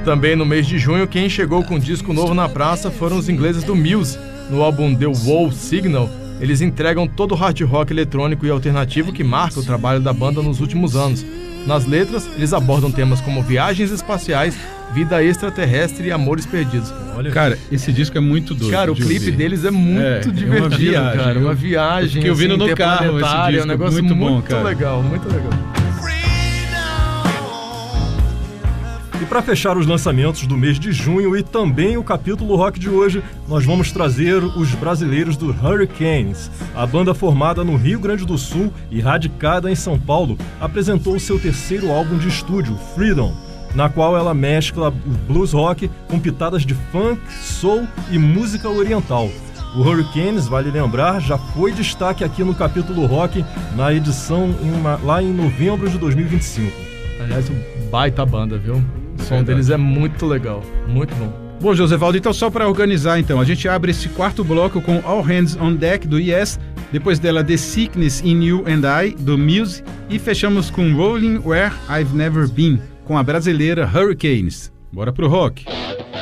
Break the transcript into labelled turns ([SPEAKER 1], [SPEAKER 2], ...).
[SPEAKER 1] também no mês de junho, quem chegou com disco novo na praça foram os ingleses do Muse. No álbum The Wall Signal, eles entregam todo o hard rock eletrônico e alternativo que marca o trabalho da banda nos últimos anos. Nas letras, eles abordam temas como viagens espaciais, vida extraterrestre e amores perdidos.
[SPEAKER 2] Olha, cara, esse disco é muito doido.
[SPEAKER 1] Cara, o clipe deles é muito divertido,
[SPEAKER 2] uma viagem,
[SPEAKER 1] cara. Uma viagem.
[SPEAKER 2] Eu vi no carro esse disco,
[SPEAKER 1] é um negócio
[SPEAKER 2] muito bom, cara.
[SPEAKER 1] Legal, muito legal.
[SPEAKER 3] E para fechar os lançamentos do mês de junho e também o capítulo rock de hoje, nós vamos trazer os brasileiros do Hurricanes. A banda formada no Rio Grande do Sul e radicada em São Paulo apresentou o seu terceiro álbum de estúdio, Freedom, na qual ela mescla o blues rock com pitadas de funk, soul e música oriental. O Hurricanes, vale lembrar, já foi destaque aqui no capítulo rock na edição lá em novembro de 2025.
[SPEAKER 1] Aliás, baita banda, viu? O som deles é muito legal, muito bom.
[SPEAKER 2] Bom, Josevaldo, então só para organizar, então, a gente abre esse quarto bloco com All Hands on Deck, do Yes, depois dela The Sickness in You and I, do Muse, e fechamos com Rolling Where I've Never Been, com a brasileira Hurricanes. Bora pro rock!